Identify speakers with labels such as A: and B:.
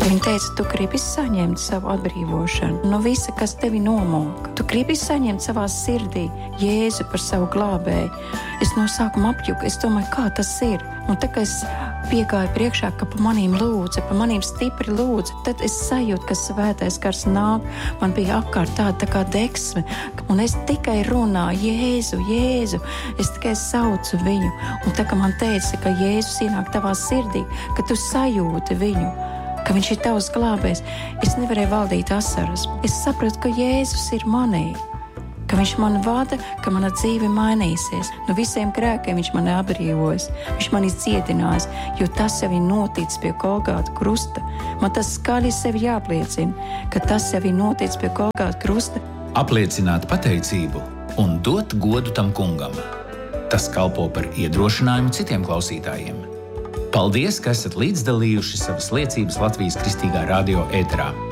A: Viņa teica, tu gribi saņemt savu atbrīvošanu no visa, kas tevi nomoka. Tu gribi saņemt savā sirdī Jēzu par savu glābēju. Es no sākuma apjuku, es domāju, kā tas ir. Un tā kā es piegāju priekšā, ka pa manīm lūdza, pa manīm stipri lūdza, tad es sajūtu, ka svētais gars nāk. Man bija apkārt tāda tā kā deksme, un es tikai runāju, Jēzu, Jēzu. Es tikai saucu viņu. Un tā kā man teica, ka Jēzus ienāk tavā sirdī, ka tu sajūti viņu, ka viņš ir tavs glābējs, es nevarēju valdīt asaras. Es sapratu, ka Jēzus ir manī, ka viņš man vada, ka mana dzīve mainīsies. No visiem grēkiem viņš mani atbrīvojas, viņš mani dziedinājis, jo tas jau ir noticis pie Golgāta krusta. Man tas skaļi sevi jāpliecina, ka tas jau ir noticis pie Golgāta krusta.
B: Apliecināt pateicību un dot godu tam kungam. Tas kalpo par iedrošinājumu citiem klausītājiem. Paldies, ka esat līdzdalījuši savas liecības Latvijas Kristīgā radio ēterā.